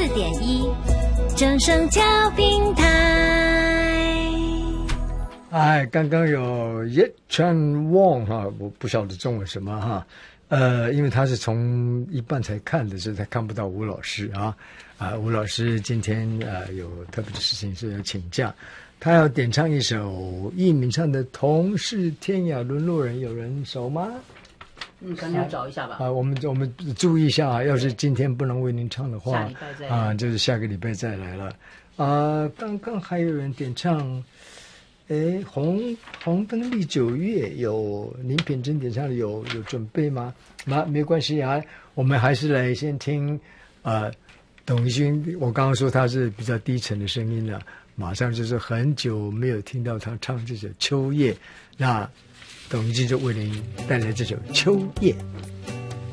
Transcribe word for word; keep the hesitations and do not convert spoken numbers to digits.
点一，正声调频台。 哎，刚刚有叶川旺哈，我不晓得中文什么哈，呃，因为他是从一半才看的，所以他看不到吴老师啊。啊，吴老师今天呃有特别的事情是要请假，他要点唱一首艺名唱的《同是天涯沦落人》，有人熟吗？ 嗯，赶紧找一下吧。 啊，我们我们注意一下啊，要是今天不能为您唱的话， 下礼拜再来啊，就是下个礼拜再来了。啊，刚刚还有人点唱，诶，红红灯历九月有林品珍点唱的，有有准备吗？那没关系啊，我们还是来先听啊。董一军，我刚刚说他是比较低沉的声音了，马上就是很久没有听到他唱这首《秋叶》，那董一军就为您带来这首《秋叶》。